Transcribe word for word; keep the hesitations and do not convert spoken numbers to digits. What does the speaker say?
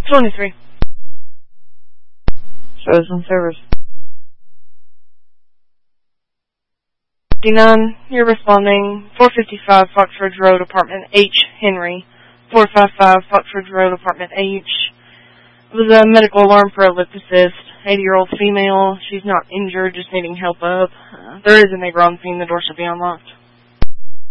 twenty-three. Shows on service. fifty-nine, you're responding. four fifty-five Foxridge Road, Apartment H, Henry. four fifty-five Foxridge Road, Apartment H. It was a medical alarm for a lip assist. eighty-year-old female. She's not injured, just needing help up. Uh, there is a neighbor on scene. The door should be unlocked.